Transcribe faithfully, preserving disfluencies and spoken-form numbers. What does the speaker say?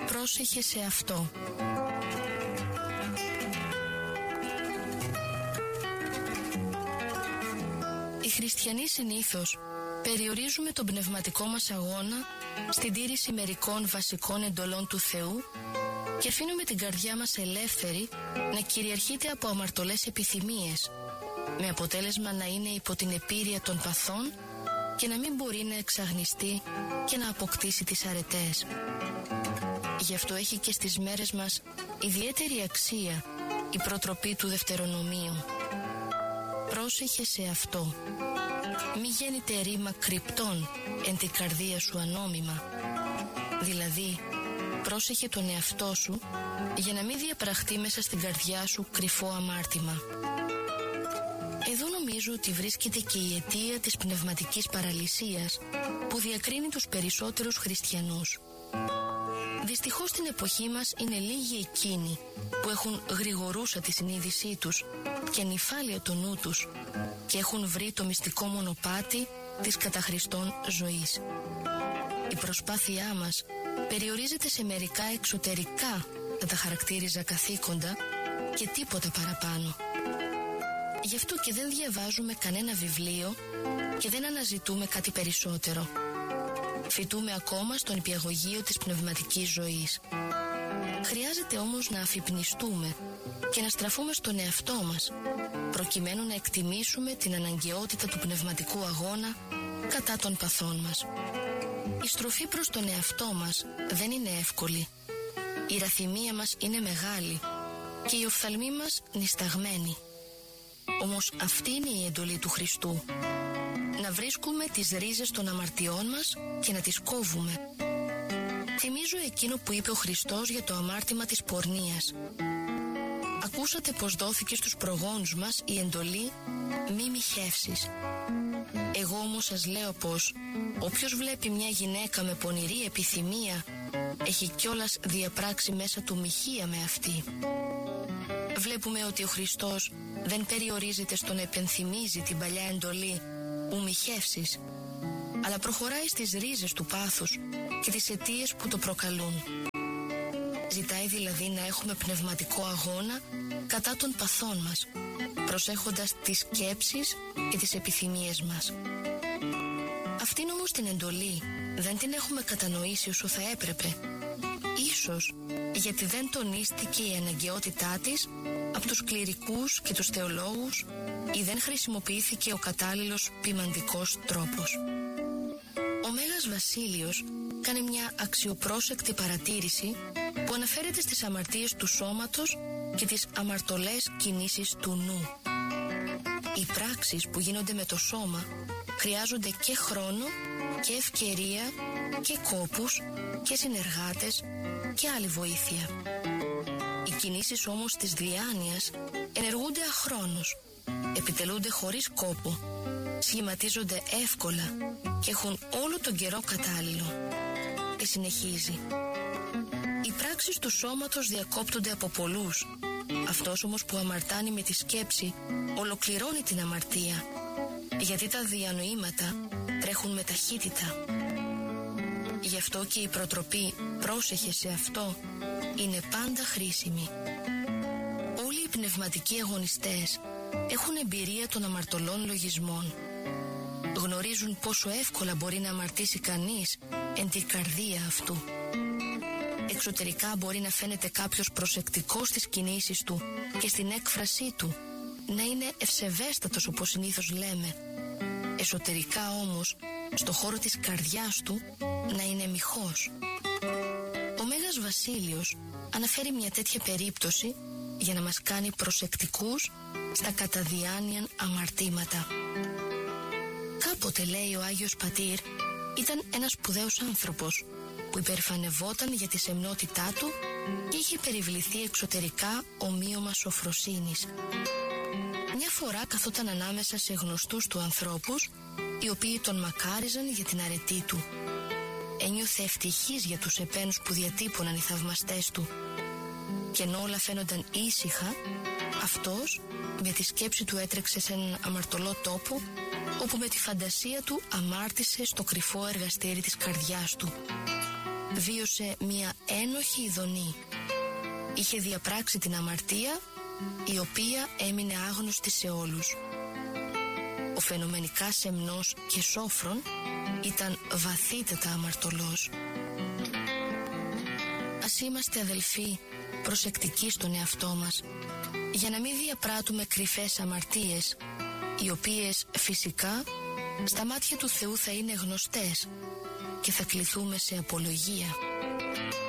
Πρόσεχε σε αυτό. Οι χριστιανοί συνήθως περιορίζουμε τον πνευματικό μας αγώνα στην τήρηση μερικών βασικών εντολών του Θεού και αφήνουμε την καρδιά μας ελεύθερη να κυριαρχείται από αμαρτωλές επιθυμίες, με αποτέλεσμα να είναι υπό την επίρρεια των παθών και να μην μπορεί να εξαγνιστεί και να αποκτήσει τις αρετές. Γι' αυτό έχει και στις μέρες μας ιδιαίτερη αξία η προτροπή του Δευτερονομίου. Πρόσεχε σε αυτό. Μη γέννηται ρήμα κρυπτών εν την καρδία σου ανώμημα. Δηλαδή, πρόσεχε τον εαυτό σου για να μην διαπραχτεί μέσα στην καρδιά σου κρυφό αμάρτημα. Εδώ νομίζω ότι βρίσκεται και η αιτία της πνευματικής παραλυσίας που διακρίνει τους περισσότερους χριστιανούς. Δυστυχώς στην εποχή μας είναι λίγοι εκείνοι που έχουν γρηγορούσα τη συνείδησή τους και νυφάλιο το νου τους και έχουν βρει το μυστικό μονοπάτι της κατά Χριστόν ζωής. Η προσπάθειά μας περιορίζεται σε μερικά εξωτερικά να τα χαρακτήριζα καθήκοντα και τίποτα παραπάνω. Γι' αυτό και δεν διαβάζουμε κανένα βιβλίο και δεν αναζητούμε κάτι περισσότερο. Φοιτούμε ακόμα στον υπηαγωγείο της πνευματικής ζωής. Χρειάζεται όμως να αφυπνιστούμε και να στραφούμε στον εαυτό μας, προκειμένου να εκτιμήσουμε την αναγκαιότητα του πνευματικού αγώνα κατά των παθών μας. Η στροφή προς τον εαυτό μας δεν είναι εύκολη. Η ραθυμία μας είναι μεγάλη και οι οφθαλμοί μας νησταγμένοι. Όμως αυτή είναι η εντολή του Χριστού. Να βρίσκουμε τις ρίζες των αμαρτιών μας και να τις κόβουμε. Θυμίζω εκείνο που είπε ο Χριστός για το αμάρτημα της πορνείας. Ακούσατε πως δόθηκε στους προγόνους μας η εντολή μη μοιχεύσεις. Εγώ όμως σας λέω πως όποιος βλέπει μια γυναίκα με πονηρή επιθυμία έχει κιόλας διαπράξει μέσα του μοιχεία με αυτή. Βλέπουμε ότι ο Χριστός δεν περιορίζεται στο να επενθυμίζει την παλιά εντολή ου μοιχεύσεις, αλλά προχωράει στις ρίζες του πάθους και τις αιτίες που το προκαλούν. Ζητάει δηλαδή να έχουμε πνευματικό αγώνα κατά των παθών μας, προσέχοντας τις σκέψεις και τις επιθυμίες μας. Αυτήν όμως την εντολή δεν την έχουμε κατανοήσει όσο θα έπρεπε. Ίσως γιατί δεν τονίστηκε η αναγκαιότητά της από τους κληρικούς και τους θεολόγους ή δεν χρησιμοποιήθηκε ο κατάλληλος ποιμαντικός τρόπος. Ο Μέγας Βασίλειος κάνει μια αξιοπρόσεκτη παρατήρηση που αναφέρεται στις αμαρτίες του σώματος και τις αμαρτωλές κινήσεις του νου. Οι πράξεις που γίνονται με το σώμα χρειάζονται και χρόνο και ευκαιρία και κόπους και συνεργάτες και άλλη βοήθεια. Οι κινήσεις όμως της διάνοιας ενεργούνται αχρόνως, επιτελούνται χωρίς κόπο, σχηματίζονται εύκολα και έχουν όλο τον καιρό κατάλληλο. Και συνεχίζει. Οι πράξεις του σώματος διακόπτονται από πολλούς. Αυτός όμως που αμαρτάνει με τη σκέψη ολοκληρώνει την αμαρτία, γιατί τα διανοήματα τρέχουν με ταχύτητα. Γι' αυτό και η προτροπή «πρόσεχε σε αυτό» είναι πάντα χρήσιμη. Όλοι οι πνευματικοί αγωνιστές έχουν εμπειρία των αμαρτωλών λογισμών. Γνωρίζουν πόσο εύκολα μπορεί να αμαρτήσει κανείς εν την καρδία αυτού. Εξωτερικά μπορεί να φαίνεται κάποιος προσεκτικός στις κινήσεις του και στην έκφρασή του, να είναι ευσεβέστατος όπως συνήθως λέμε. Εσωτερικά όμως, στο χώρο της καρδιάς του, να είναι μοιχός. Ο Μέγας Βασίλειος αναφέρει μια τέτοια περίπτωση για να μας κάνει προσεκτικούς στα καταδιάνοιαν αμαρτήματα. Κάποτε, λέει ο Άγιος Πατήρ, ήταν ένας σπουδαίος άνθρωπος που υπερηφανευόταν για τη σεμνότητά του και είχε περιβληθεί εξωτερικά ομοίωμα σοφροσύνης. Μια φορά καθόταν ανάμεσα σε γνωστούς του ανθρώπους, οι οποίοι τον μακάριζαν για την αρετή του. Ένιωθε ευτυχής για τους επένους που διατύπωναν οι θαυμαστές του. Και ενώ όλα φαίνονταν ήσυχα, αυτός με τη σκέψη του έτρεξε σε έναν αμαρτωλό τόπο, όπου με τη φαντασία του αμάρτησε στο κρυφό εργαστήρι της καρδιάς του. βίωσε μια ένοχη ειδονή. Είχε διαπράξει την αμαρτία, η οποία έμεινε άγνωστη σε όλους. Ο φαινομενικά σεμνός και σόφρον ήταν βαθύτατα αμαρτωλός. Ας είμαστε, αδελφοί, προσεκτικοί στον εαυτό μας, για να μην διαπράττουμε κρυφές αμαρτίες, οι οποίες φυσικά στα μάτια του Θεού θα είναι γνωστές και θα κληθούμε σε απολογία.